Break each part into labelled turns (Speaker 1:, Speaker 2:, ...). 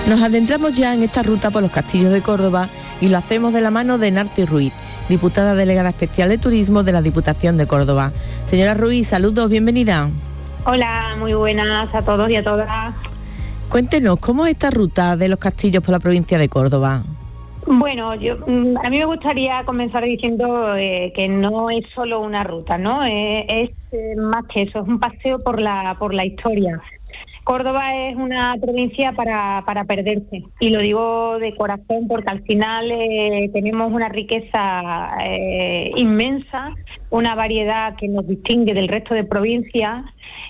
Speaker 1: Nos adentramos ya en esta ruta por los castillos de Córdoba y lo hacemos de la mano de Narci Ruiz, diputada delegada especial de Turismo de la Diputación de Córdoba. Señora Ruiz, saludos, bienvenida.
Speaker 2: Hola, muy buenas a todos y a todas.
Speaker 1: Cuéntenos, ¿cómo es esta ruta de los castillos por la provincia de Córdoba?
Speaker 2: Bueno, a mí me gustaría comenzar diciendo que no es solo una ruta, ¿no? Es más que eso, es un paseo por la historia. Córdoba es una provincia para perderse, y lo digo de corazón porque al final tenemos una riqueza inmensa, una variedad que nos distingue del resto de provincias,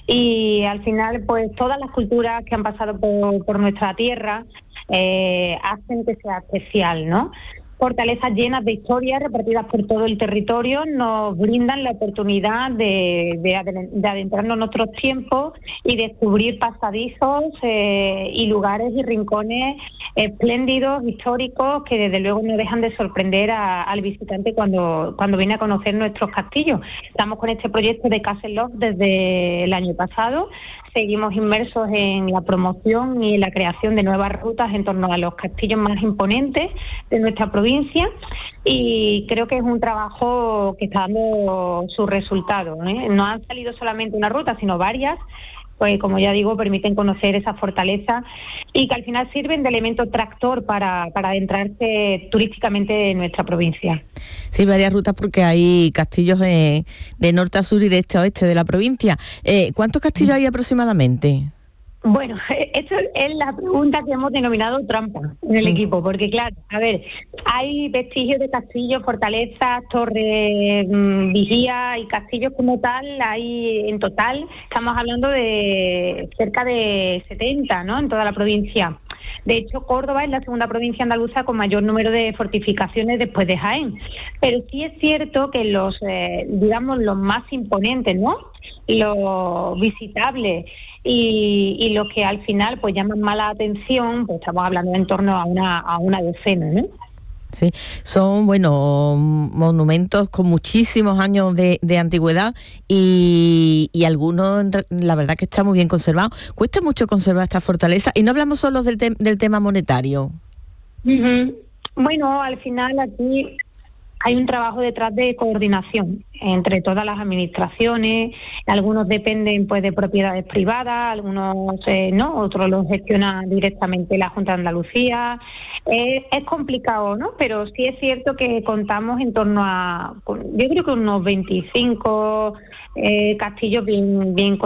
Speaker 2: y al final pues todas las culturas que han pasado por nuestra tierra hacen que sea especial, ¿no? Fortalezas llenas de historias repartidas por todo el territorio nos brindan la oportunidad de adentrarnos en nuestros tiempos y descubrir pasadizos y lugares y rincones espléndidos, históricos, que desde luego no dejan de sorprender al visitante cuando viene a conocer nuestros castillos. Estamos con este proyecto de Castle Love desde el año pasado. Seguimos inmersos en la promoción y en la creación de nuevas rutas en torno a los castillos más imponentes de nuestra provincia, y creo que es un trabajo que está dando sus resultados, ¿eh? No han salido solamente una ruta, sino varias, pues como ya digo, permiten conocer esa fortaleza y que al final sirven de elemento tractor para adentrarse turísticamente en nuestra provincia.
Speaker 1: Sí, varias rutas porque hay castillos de norte a sur y de este a oeste de la provincia. ¿Cuántos castillos hay aproximadamente?
Speaker 2: Bueno, esa es la pregunta que hemos denominado trampa en el equipo, porque claro, a ver, hay vestigios de castillos, fortalezas, torres, vigías y castillos como tal, hay en total, estamos hablando de cerca de 70, ¿no?, en toda la provincia. De hecho, Córdoba es la segunda provincia andaluza con mayor número de fortificaciones después de Jaén. Pero sí es cierto que los más imponentes, ¿no?, los visitables y los que al final pues llaman más la atención, pues estamos hablando en torno a una docena, ¿no?
Speaker 1: Sí, son, monumentos con muchísimos años de antigüedad y algunos, la verdad que está muy bien conservado. Cuesta mucho conservar esta fortaleza, y no hablamos solo del tema monetario.
Speaker 2: Uh-huh. Bueno, al final aquí hay un trabajo detrás de coordinación entre todas las administraciones. Algunos dependen pues de propiedades privadas, algunos no, otros los gestiona directamente la Junta de Andalucía. Es complicado, ¿no? Pero sí es cierto que contamos en torno a, yo creo que unos 25 castillos bien